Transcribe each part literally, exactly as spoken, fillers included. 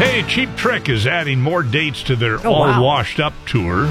Hey, Cheap Trick is adding more dates to their Oh, All wow. Washed Up tour.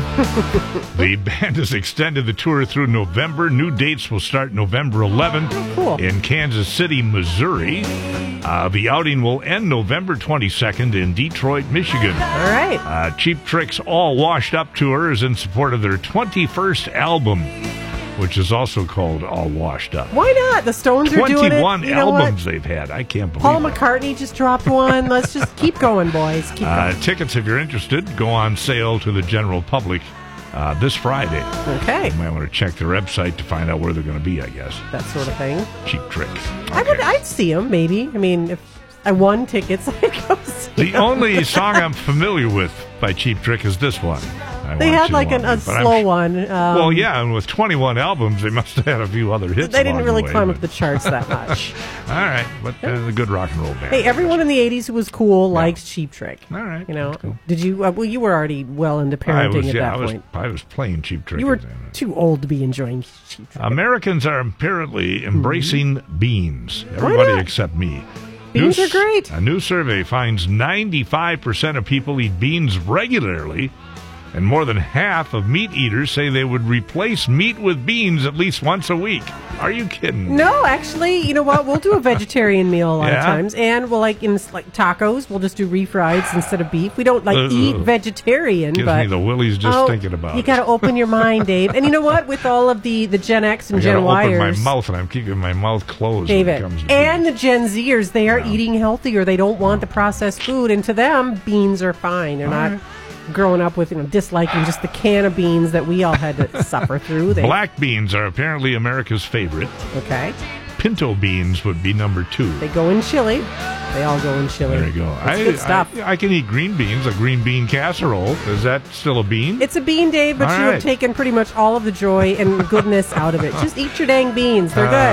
The band has extended the tour through November. New dates will start November eleventh Oh, cool. in Kansas City, Missouri. Uh, the outing will end November twenty-second in Detroit, Michigan. All right. Uh, Cheap Trick's All Washed Up tour is in support of their twenty-first album, which is also called All Washed Up. Why not? The Stones are doing it. twenty-one You know what? albums they've had. I can't believe Paul it. McCartney just dropped one. Let's just keep going, boys. Keep Uh, going. tickets, if you're interested, go on sale to the general public uh, this Friday. Okay. You might want to check their website to find out where they're going to be, I guess. That sort of thing. Cheap Trick. I would. Okay. I'd see them, maybe. I mean, if I won tickets, I'd go see The 'em. only song I'm familiar with by Cheap Trick is this one. I They Want had You like an, Want a Me, but I'm slow sh- one. Um, Well, yeah, and with twenty-one albums, they must have had a few other hits. They didn't along really the way, climb but- up the charts that much. All right, but uh, a good rock and roll band. Hey, everyone in the eighties who was cool liked Cheap Trick. All right, You know, that's cool. did you? Uh, well, you were already well into I parenting was, at yeah, that I was, point. I was playing Cheap Trick. You were at that. too old to be enjoying Cheap Trick. Americans are apparently embracing beans. Everybody not? except me. Beans New are great. s- A new survey finds ninety-five percent of people eat beans regularly, and more than half of meat eaters say they would replace meat with beans at least once a week. Are you kidding? No, actually, you know what? We'll do a vegetarian meal a lot Yeah? of times, and we'll like in like tacos. We'll just do refrieds instead of beef. We don't like Ugh. eat vegetarian, Gives but me the willies just oh, thinking about you it. got to open your mind, Dave. And you know what? With all of the the Gen X and I gotta Gen open Yers, my mouth, and I'm keeping my mouth closed when it David, comes to and beans. the Gen Zers, they are Yeah. eating healthier. They don't want the processed food, and to them, beans are fine. They're not growing up with you know disliking just the can of beans that we all had to suffer through. They, Black beans are apparently America's favorite. okay, Pinto beans would be number two. they go in chili. They all go in chili. There you go. It's I, good stuff. I, I can eat green beans, a green bean casserole. Is that still a bean? It's a bean, Dave, but All you right. have taken pretty much all of the joy and goodness out of it. Just eat your dang beans. They're Uh, good.